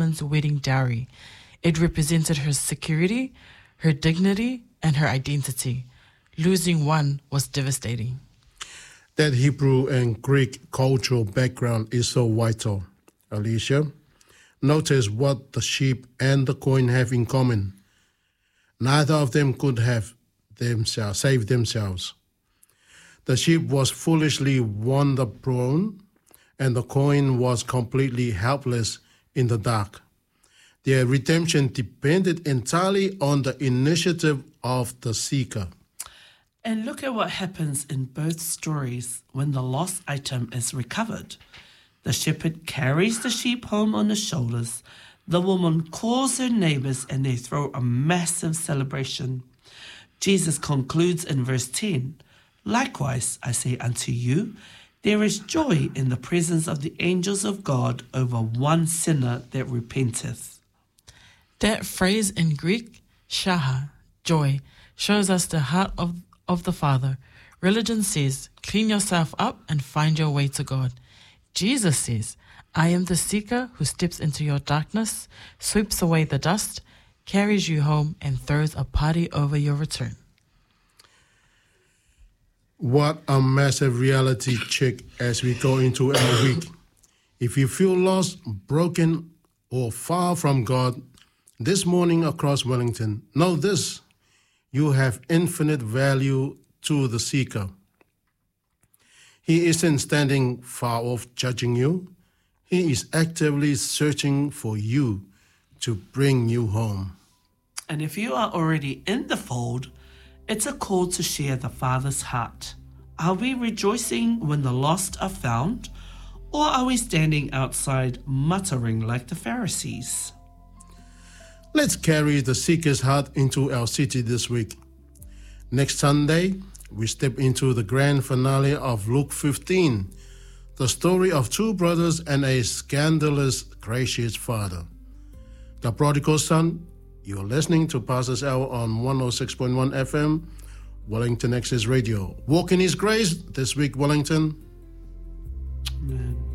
woman's wedding dowry. It represented her security, her dignity, and her identity. Losing one was devastating. That Hebrew and Greek cultural background is so vital, Alicia. Notice what the sheep and the coin have in common. Neither of them could have saved themselves. The sheep was foolishly wonder-prone, and the coin was completely helpless in the dark. Their redemption depended entirely on the initiative of the seeker. And look at what happens in both stories when the lost item is recovered. The shepherd carries the sheep home on his shoulders. The woman calls her neighbors and they throw a massive celebration. Jesus concludes in verse 10, "Likewise, I say unto you, there is joy in the presence of the angels of God over one sinner that repenteth." That phrase in Greek, shaha, joy, shows us the heart of the Father. Religion says, clean yourself up and find your way to God. Jesus says, I am the seeker who steps into your darkness, sweeps away the dust, carries you home, and throws a party over your return. What a massive reality check as we go into our week. If you feel lost, broken, or far from God, this morning across Wellington, know this: you have infinite value to the seeker. He isn't standing far off judging you. He is actively searching for you to bring you home. And if you are already in the fold, it's a call to share the Father's heart. Are we rejoicing when the lost are found, or are we standing outside muttering like the Pharisees? Let's carry the seeker's heart into our city this week. Next Sunday, we step into the grand finale of Luke 15, the story of two brothers and a scandalous, gracious father. The prodigal son. You're listening to Pastor's Hour on 106.1 FM, Wellington Access Radio. Walk in His grace this week, Wellington. Amen.